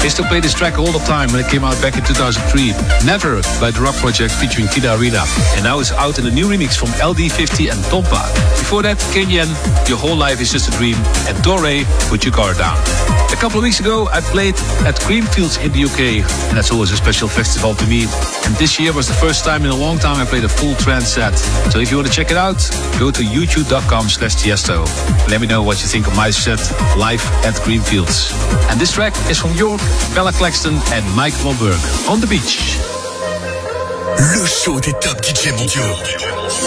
I used to play this track all the time when it came out back in 2003. Never by The Rock Project featuring Kida Arena. And now it's out in a new remix from LD50 and Tompa. Before that, Kenyan, Your Whole Life Is Just a Dream, and Dore, Put Your Guard Down. A couple of weeks ago, I played at Creamfields in the UK, and that's always a special festival to me. And this year was the first time in a long time I played a full trance set. So if you want to check it out, go to youtube.com/Tiesto. Let me know what you think of my set live at Creamfields. And this track is from York, Bella Claxton and Mike Wahlberg, On the Beach. Le show des top DJ mondiaux.